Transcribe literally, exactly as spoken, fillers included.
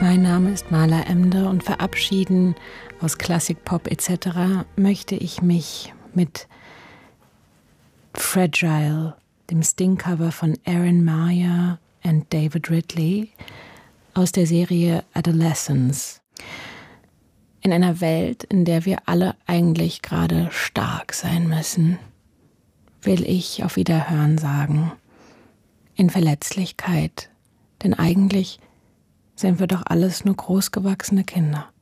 Mein Name ist Marla Emde und verabschieden aus Classic Pop et cetera möchte ich mich mit Fragile, dem Sting-Cover von Aaron Mayer und David Ridley aus der Serie Adolescence. In einer Welt, in der wir alle eigentlich gerade stark sein müssen, will ich auf Wiederhören sagen. In Verletzlichkeit, denn eigentlich sind wir doch alles nur großgewachsene Kinder.